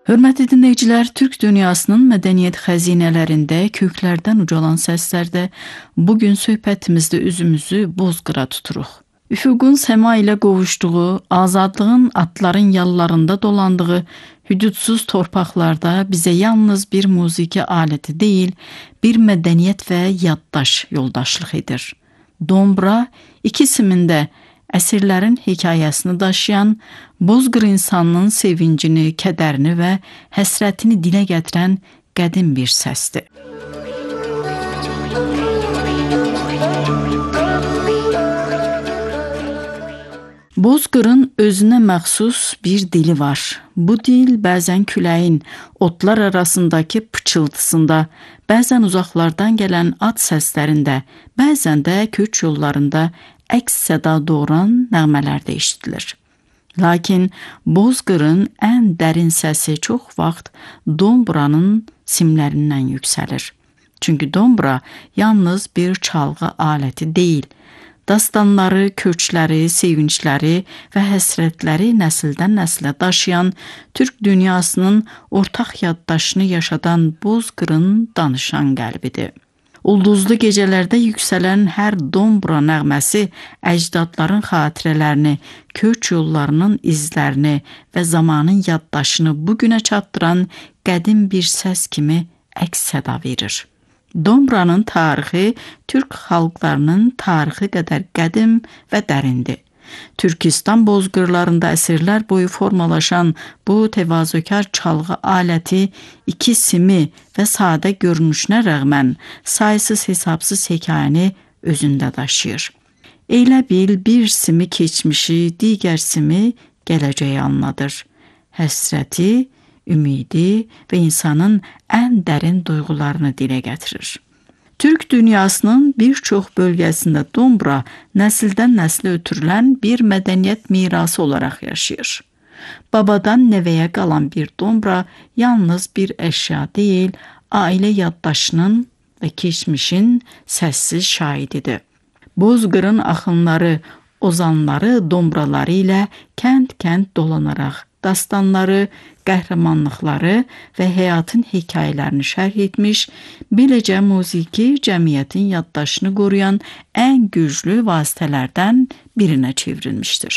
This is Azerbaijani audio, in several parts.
Hörmətli dinləyicilər, Türk dünyasının mədəniyyət xəzinələrində köklərdən ucalan səslərdə bugün söhbətimizdə üzümüzü Bozqıra tuturuq. Üfüqün səma ilə qovuşduğu, azadlığın atların yallarında dolandığı hüdudsuz torpaqlarda bizə yalnız bir musiqi aləti deyil, bir mədəniyyət və yaddaş yoldaşlıq edir. Dombra ikisində əsirlərin hekayəsini daşıyan, Bozqır insanının sevincini, kədərini və həsrətini dilə gətirən qədim bir səsdir. Bozqırın özünə məxsus bir dili var. Bu dil bəzən küləyin, otlar arasındakı pıçıltısında, bəzən uzaqlardan gələn at səslərində, bəzən də köç yollarında əks səda doğuran nəğmələrdə eşidilir. Lakin Bozqırın ən dərin səsi çox vaxt Dombranın simlərindən yüksəlir. Çünki Dombra yalnız bir çalğı aləti deyil, dastanları, köçləri, sevincləri və həsrətləri nəsildən nəslə daşıyan, Türk dünyasının ortaq yaddaşını yaşadan Bozqırın danışan qəlbidir. Ulduzlu gecələrdə yüksələn hər Dombra nəğməsi əcdadların xatirələrini, köç yollarının izlərini və zamanın yaddaşını bugünə çatdıran qədim bir səs kimi əks-səda verir. Dombranın tarixi Türk xalqlarının tarixi qədər qədim və dərindir. Türkistan bozqırlarında əsrlər boyu formalaşan bu təvazökar çalğı aləti iki simi və sadə görünüşünə rəğmən saysız hesabsız hekayəni özündə daşıyır. Elə bil bir simi keçmişi, digər simi gələcəyi anladır. Həsrəti, ümidi və insanın ən dərin duyğularını dilə gətirir. Türk dünyasının bir çox bölgəsində Dombra nəsildən nəslə ötürülən bir mədəniyyət mirası olaraq yaşayır. Babadan nəvəyə qalan bir Dombra yalnız bir əşya deyil, ailə yaddaşının və keçmişin səssiz şahididir. Bozqırın axınları, ozanları, Dombraları ilə kənd-kənd dolanaraq dastanları, qəhrəmanlıqları və həyatın hekayələrini şərh etmiş, beləcə musiqi cəmiyyətin yaddaşını qoruyan ən güclü vasitələrdən birinə çevrilmişdir.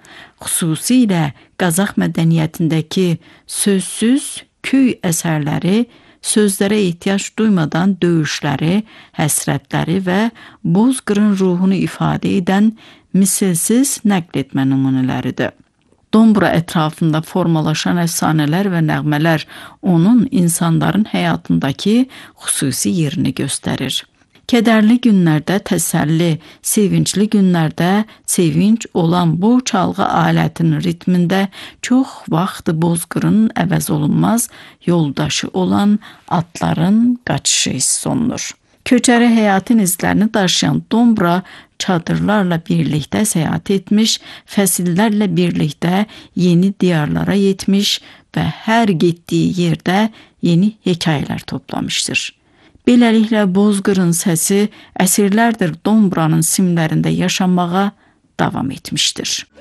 Xüsusilə Qazax mədəniyyətindəki sözsüz köy əsərləri, sözlərə ehtiyac duymadan döyüşləri, həsrətləri və Bozqırın ruhunu ifadə edən misilsiz nəql etmə nümunələridir. Dombra ətrafında formalaşan əfsanələr və nəğmələr onun insanların həyatındakı xüsusi yerini göstərir. Kədərli günlərdə təsəlli, sevincli günlərdə sevinc olan bu çalğı alətinin ritmində çox vaxt Bozqırın əvəz olunmaz yoldaşı olan atların qaçışı hiss olunur. Köçəri həyatın izlərini daşıyan Dombra çadırlarla birlikdə səyahət etmiş, fəsillərlə birlikdə yeni diyarlara yetmiş və hər getdiyi yerdə yeni hekayələr toplamışdır. Beləliklə Bozqırın səsi əsrlərdir Dombranın simlərində yaşamağa davam etmişdir.